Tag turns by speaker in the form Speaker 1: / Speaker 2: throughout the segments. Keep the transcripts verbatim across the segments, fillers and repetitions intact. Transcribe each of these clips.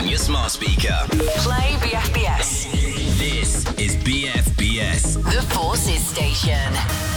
Speaker 1: on your smart speaker.
Speaker 2: Play B F B S.
Speaker 1: This is B F B S.
Speaker 2: The Forces Station.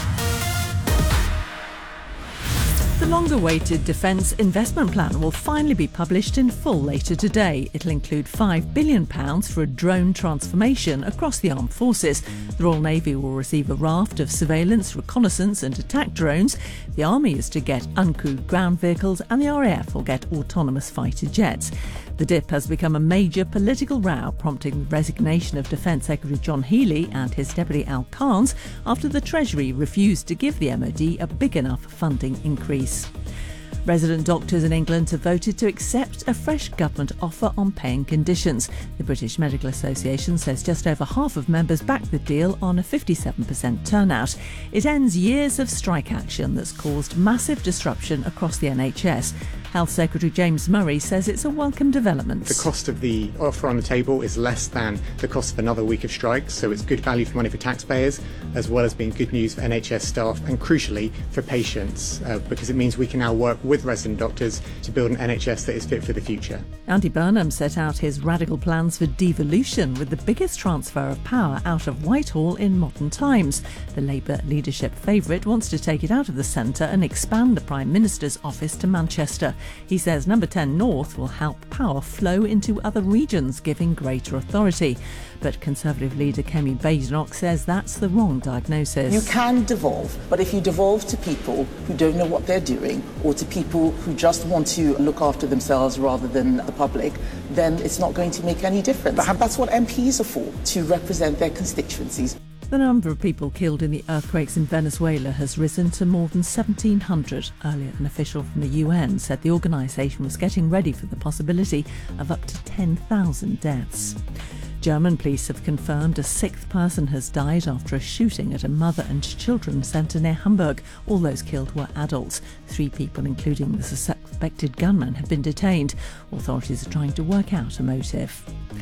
Speaker 3: The long-awaited Defence Investment Plan will finally be published in full later today. It'll include five billion pounds for a drone transformation across the armed forces. The Royal Navy will receive a raft of surveillance, reconnaissance and attack drones. The Army is to get uncrewed ground vehicles and the R A F will get autonomous fighter jets. The D I P has become a major political row, prompting the resignation of Defence Secretary John Healey and his deputy Al Carnes after the Treasury refused to give the M O D a big enough funding increase. Resident doctors in England have voted to accept a fresh government offer on paying conditions. The British Medical Association says just over half of members backed the deal on a fifty-seven percent turnout. It ends years of strike action that's caused massive disruption across the N H S. Health Secretary James Murray says it's a welcome development.
Speaker 4: The cost of the offer on the table is less than the cost of another week of strikes, so it's good value for money for taxpayers, as well as being good news for N H S staff and, crucially, for patients, uh, because it means we can now work with resident doctors to build an N H S that is fit for the future.
Speaker 3: Andy Burnham set out his radical plans for devolution with the biggest transfer of power out of Whitehall in modern times. The Labour leadership favourite wants to take it out of the centre and expand the Prime Minister's office to Manchester. He says Number ten North will help power flow into other regions, giving greater authority. But Conservative leader Kemi Badenoch says that's the wrong diagnosis.
Speaker 5: You can devolve, but if you devolve to people who don't know what they're doing or to people who just want to look after themselves rather than the public, then it's not going to make any difference. That's what M Ps are for, to represent their constituencies.
Speaker 3: The number of people killed in the earthquakes in Venezuela has risen to more than seventeen hundred. Earlier, an official from the U N said the organisation was getting ready for the possibility of up to ten thousand deaths. German police have confirmed a sixth person has died after a shooting at a mother and children centre near Hamburg. All those killed were adults. Three people, including the suspected gunman, have been detained. Authorities are trying to work out a motive.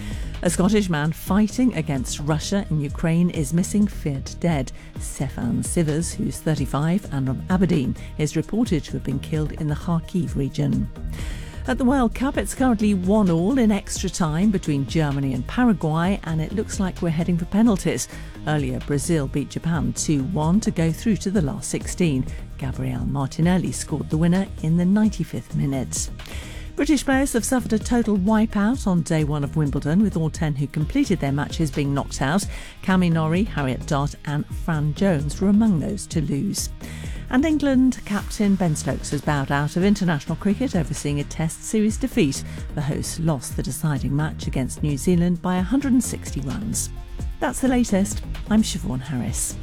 Speaker 3: A Scottish man fighting against Russia in Ukraine is missing feared dead. Stefan Sivers, who's thirty-five and from Aberdeen, is reported to have been killed in the Kharkiv region. At the World Cup, it's currently one all in extra time between Germany and Paraguay, and it looks like we're heading for penalties. Earlier, Brazil beat Japan two one to go through to the last sixteen. Gabriel Martinelli scored the winner in the ninety-fifth minute. British players have suffered a total wipeout on day one of Wimbledon, with all ten who completed their matches being knocked out. Cami Norrie, Harriet Dart and Fran Jones were among those to lose. And England captain Ben Stokes has bowed out of international cricket, overseeing a Test series defeat. The hosts lost the deciding match against New Zealand by one hundred sixty runs. That's the latest. I'm Siobhan Harris.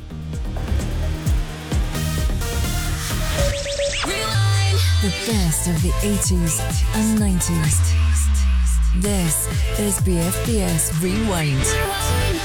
Speaker 6: The best of the eighties and nineties. This is B F B S Rewind.